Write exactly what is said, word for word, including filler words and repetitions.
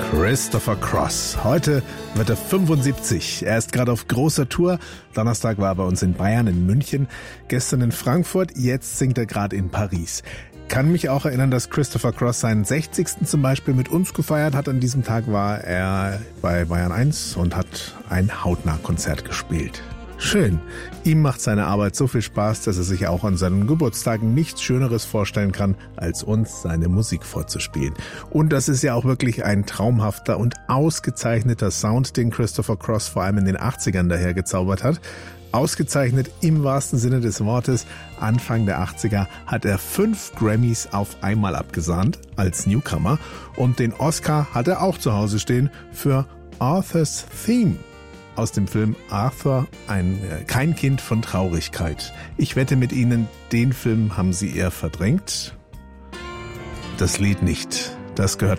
Christopher Cross. Heute wird er fünfundsiebzig. Er ist gerade auf großer Tour. Donnerstag war er bei uns in Bayern, in München, gestern in Frankfurt, jetzt singt er gerade in Paris. Kann mich auch erinnern, dass Christopher Cross seinen sechzigsten zum Beispiel mit uns gefeiert hat. An diesem Tag war er bei Bayern eins und hat ein Hautnah-Konzert gespielt. Schön. Ihm macht seine Arbeit so viel Spaß, dass er sich auch an seinen Geburtstagen nichts Schöneres vorstellen kann, als uns seine Musik vorzuspielen. Und das ist ja auch wirklich ein traumhafter und ausgezeichneter Sound, den Christopher Cross vor allem in den achtzigern daher gezaubert hat. Ausgezeichnet im wahrsten Sinne des Wortes. Anfang der achtziger hat er fünf Grammys auf einmal abgesahnt als Newcomer. Und den Oscar hat er auch zu Hause stehen für Arthur's Theme. Aus dem Film Arthur, ein, äh, kein Kind von Traurigkeit. Ich wette mit Ihnen, den Film haben Sie eher verdrängt. Das Lied nicht. Das gehört